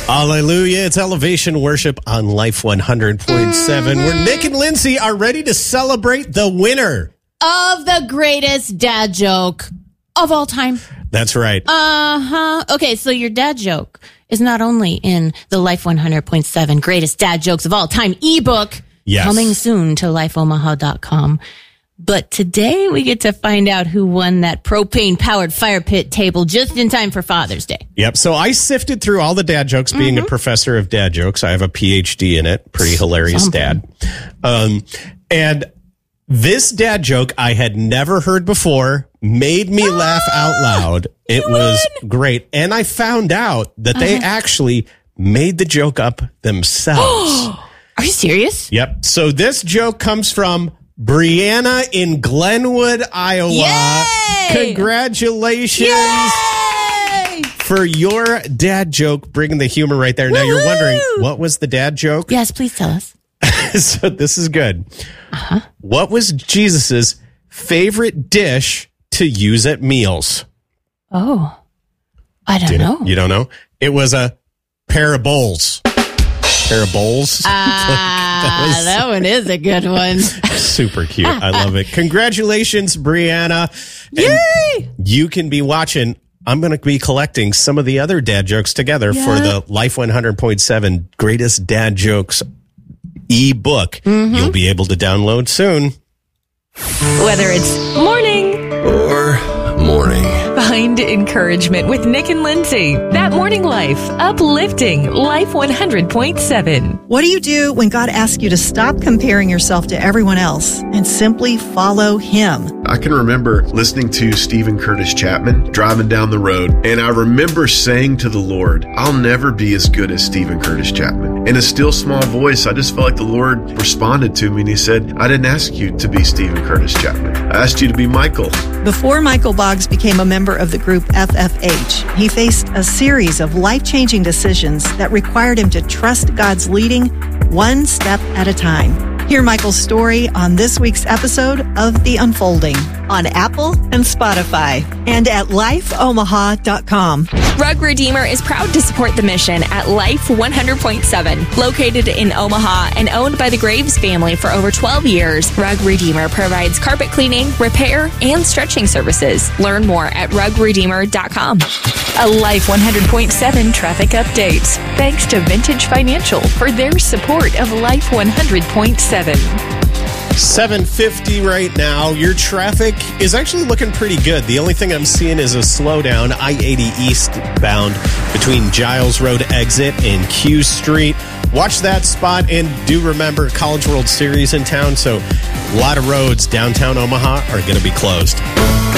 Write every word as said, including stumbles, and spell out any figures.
Hallelujah. It's Elevation Worship on Life one hundred point seven, where Nick and Lindsay are ready to celebrate the winner of the greatest dad joke of all time. That's right. Uh-huh. Okay, so your dad joke is not only in the Life one hundred point seven Greatest Dad Jokes of All Time ebook, yes, coming soon to life omaha dot com. But today we get to find out who won that propane-powered fire pit table just in time for Father's Day. Yep. So I sifted through all the dad jokes, being mm-hmm. a professor of dad jokes. I have a P H D in it. Pretty hilarious Something. dad. Um, and this dad joke I had never heard before, made me ah, laugh out loud. It was won. great. And I found out that uh-huh. they actually made the joke up themselves. Are you serious? Yep. So this joke comes from Brianna in Glenwood, Iowa. Yay! Congratulations Yay! for your dad joke, bringing the humor right there. Woo-hoo! Now you're wondering, what was the dad joke? Yes, please tell us. So this is good. Uh-huh. What was Jesus's favorite dish to use at meals? Oh, I don't Did know. It? You don't know? It was a pair of bowls. Pair of bowls. Ah, that, was that one is a good one. Super cute. I love it. Congratulations, Brianna. Yay! And you can be watching. I'm going to be collecting some of the other dad jokes together yeah. for the Life one hundred point seven Greatest Dad Jokes e-book. Mm-hmm. You'll be able to download soon. Whether it's morning or morning, find encouragement with Nick and Lindsay. That Morning Life, uplifting Life one hundred point seven. What do you do when God asks you to stop comparing yourself to everyone else and simply follow Him? I can remember listening to Stephen Curtis Chapman driving down the road, and I remember saying to the Lord, I'll never be as good as Stephen Curtis Chapman. In a still small voice, I just felt like the Lord responded to me, and He said, I didn't ask you to be Stephen Curtis Chapman. I asked you to be Michael. Before Michael Boggs became a member of the group F F H, he faced a series of life-changing decisions that required him to trust God's leading one step at a time. Hear Michael's story on this week's episode of The Unfolding on Apple and Spotify and at life omaha dot com. Rug Redeemer is proud to support the mission at Life one hundred point seven. Located in Omaha and owned by the Graves family for over twelve years, Rug Redeemer provides carpet cleaning, repair, and stretching services. Learn more at rug redeemer dot com. A Life one hundred point seven traffic update. Thanks to Vintage Financial for their support of Life one hundred point seven. seven fifty right now. Your traffic is actually looking pretty good. The only thing I'm seeing is a slowdown I eighty eastbound between Giles Road exit and Q Street. Watch that spot, and do remember College World Series in town, so a lot of roads downtown Omaha are going to be closed.